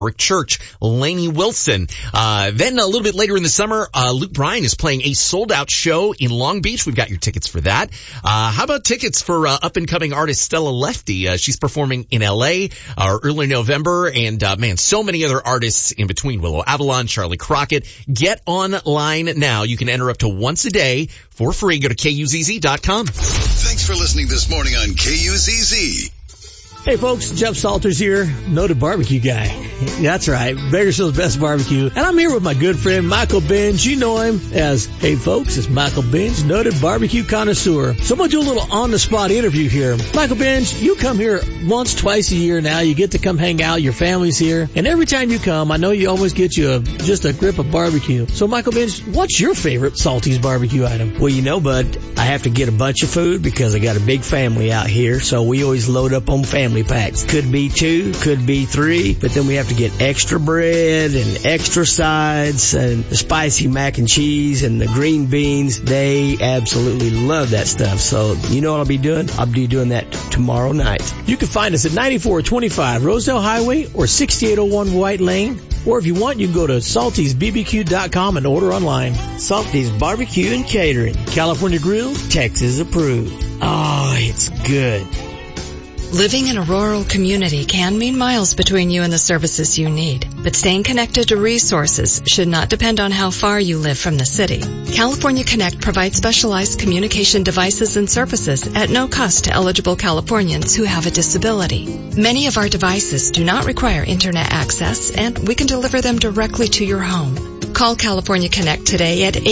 Church, Lainey Wilson. Then a little bit later in the summer, Luke Bryan is playing a sold-out show in Long Beach. We've got your tickets for that. How about tickets for up-and-coming artist Stella Lefty? She's performing in L.A. Early November, and man, so many other artists in between. Willow Avalon, Charlie Crockett. Get online now. You can enter up to once a day for free. Go to KUZZ.com. Thanks for listening this morning on KUZZ. Hey folks, Jeff Salters here, noted barbecue guy. That's right, Bakersfield's best barbecue. And I'm here with my good friend Michael Binge. You know him as, hey folks, it's Michael Binge, noted barbecue connoisseur. So I'm going to do a little on-the-spot interview here. Michael Binge, you come here once, twice a year now. You get to come hang out. Your family's here. And every time you come, I know you always get you just a grip of barbecue. So Michael Binge, what's your favorite Salty's barbecue item? Well, you know, bud, I have to get a bunch of food because I got a big family out here. So we always load up on family packs. Could be 2, could be 3, but then we have to get extra bread and extra sides and the spicy mac and cheese and the green beans. They absolutely love that stuff. So you know what I'll be doing? I'll be doing that tomorrow night. You can find us at 9425 Rosedale Highway or 6801 White Lane. Or if you want, you can go to saltysbbq.com and order online. Salty's Barbecue and Catering. California Grill, Texas approved. Oh, it's good. Living in a rural community can mean miles between you and the services you need, but staying connected to resources should not depend on how far you live from the city. California Connect provides specialized communication devices and services at no cost to eligible Californians who have a disability. Many of our devices do not require internet access, and we can deliver them directly to your home. Call California Connect today at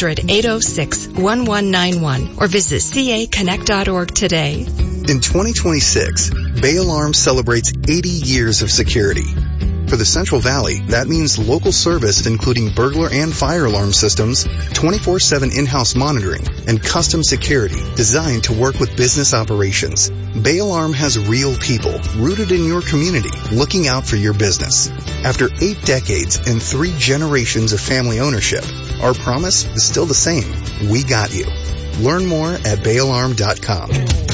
800-806-1191 or visit caconnect.org today. In 2026, Bay Alarm celebrates 80 years of security. For the Central Valley, that means local service including burglar and fire alarm systems, 24/7 in-house monitoring, and custom security designed to work with business operations. Bay Alarm has real people rooted in your community looking out for your business. After 8 decades and 3 generations of family ownership, our promise is still the same. We got you. Learn more at bayalarm.com.